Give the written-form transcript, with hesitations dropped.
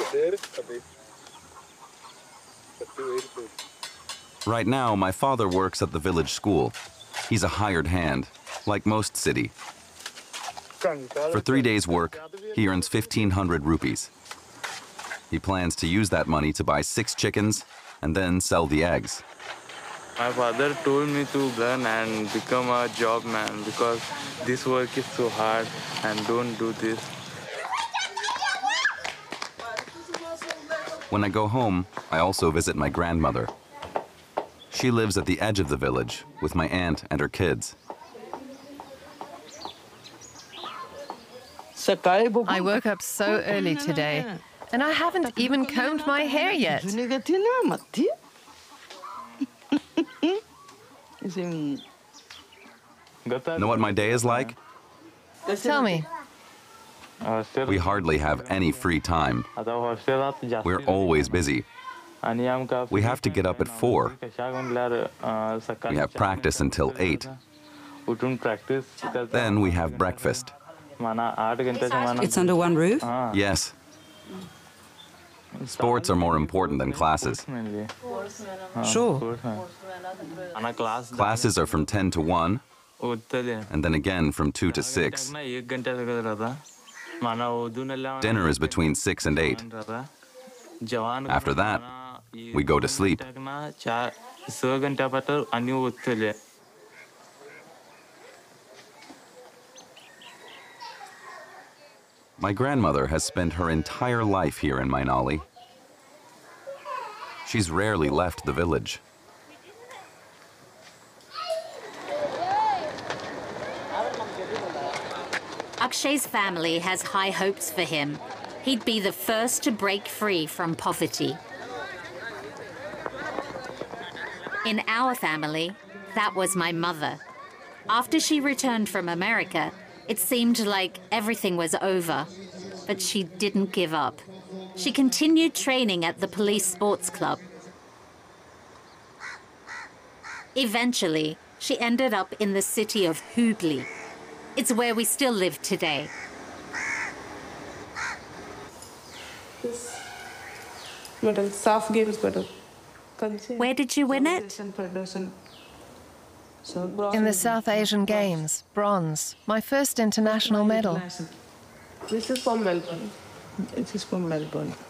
Right now, my father works at the village school. He's a hired hand, like most city. For 3 days' work, he earns 1,500 rupees. He plans to use that money to buy 6 chickens and then sell the eggs. My father told me to learn and become a job man because this work is so hard and don't do this. When I go home, I also visit my grandmother. She lives at the edge of the village with my aunt and her kids. I woke up so early today, and I haven't even combed my hair yet. Know what my day is like? Tell me. We hardly have any free time. We're always busy. We have to get up at 4. We have practice until 8. Then we have breakfast. It's under one roof? Yes. Sports are more important than classes. Sure. Classes are from 10 to 1, and then again from 2 to 6. Dinner is between 6 and 8. After that, we go to sleep. My grandmother has spent her entire life here in Mainali. She's rarely left the village. Akshay's family has high hopes for him. He'd be the first to break free from poverty. In our family, that was my mother. After she returned from America, it seemed like everything was over, but she didn't give up. She continued training at the police sports club. Eventually, she ended up in the city of Hubli. It's where we still live today. Where did you win it? In the South Asian Games, bronze, my first international medal. This is from Melbourne. It is from Melbourne.